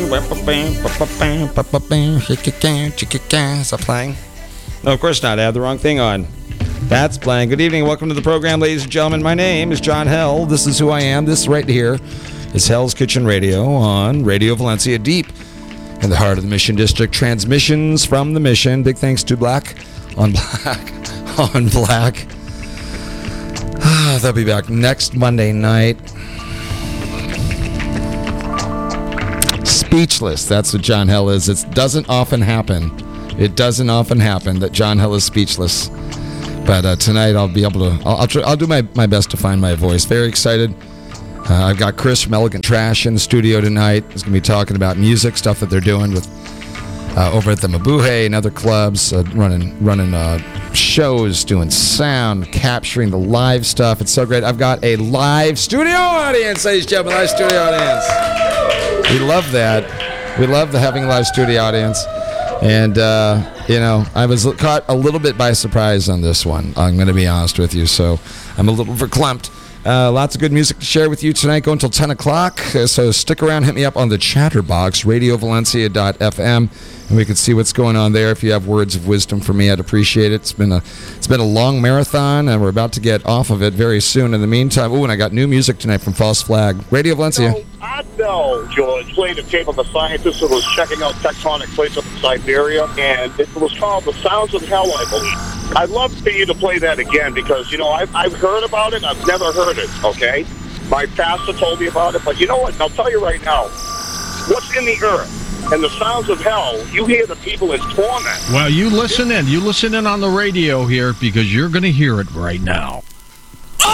Is that playing? No, of course not. I had the wrong thing on. That's playing. Good evening. Welcome to the program, ladies and gentlemen. My name is John Hell. This is who I am. This right here is Hell's Kitchen Radio on Radio Valencia, deep in the heart of the Mission District. Transmissions from the Mission. Big thanks to Black on Black. They'll be back next Monday night. Speechless. That's what John Hell is. It doesn't often happen. It doesn't often happen that John Hell is speechless. But tonight I'll be able to. I'll do my best to find my voice. Very excited. I've got Chris from Elegant Trash in the studio tonight. He's going to be talking about music stuff that they're doing with over at the Mabuhay and other clubs, running shows, doing sound, capturing the live stuff. It's so great. I've got a live studio audience, ladies and gentlemen. Live studio audience. We love that. We love having a live studio audience. And, I was caught a little bit by surprise on this one. I'm going to be honest with you. So I'm a little verklempt. Lots of good music to share with you tonight. Go until 10 o'clock. So stick around. Hit me up on the Chatterbox, radiovalencia.fm, and we can see what's going on there. If you have words of wisdom for me, I'd appreciate it. It's been a long marathon, and we're about to get off of it very soon. In the meantime, and I got new music tonight from False Flag. Radio Valencia. I know, George, played a tape of a scientist who was checking out tectonic plates up in Siberia, and it was called The Sounds of Hell, I believe. I'd love for you to play that again because, I've heard about it. I've never heard it, okay? My pastor told me about it, but you know what? I'll tell you right now. What's in the earth and the sounds of hell, you hear the people in torment. Well, you listen in. You listen in on the radio here because you're going to hear it right now.